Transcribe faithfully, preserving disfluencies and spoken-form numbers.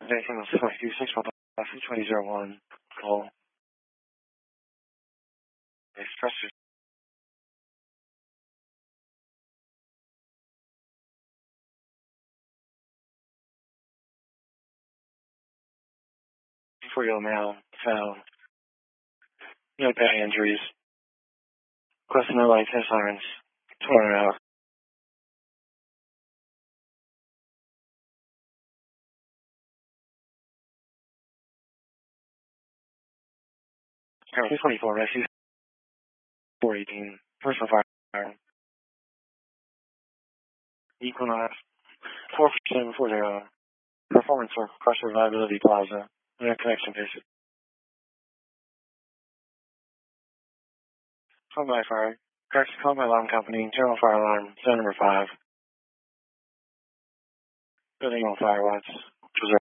Anything else? six one two six one five six two zero one. Call. Express for you now. Found. No bad injuries. Question no light test sirens. twenty hours. two twenty-four, rescue four eighteen. Personal fire. Equinox. four seven four zero. Performance for Crusher Reliability Plaza. No connection basic. Call by fire. Correction, call by alarm company. General fire alarm. Zone number five. Building on fire watch.